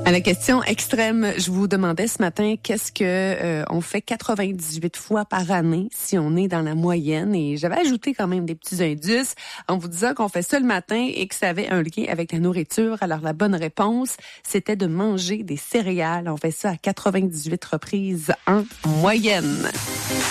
À la question extrême, je vous demandais ce matin qu'est-ce que on fait 98 fois par année si on est dans la moyenne, et j'avais ajouté quand même des petits indices en vous disant qu'on fait ça le matin et que ça avait un lien avec la nourriture. Alors la bonne réponse, c'était de manger des céréales. On fait ça à 98 reprises en moyenne.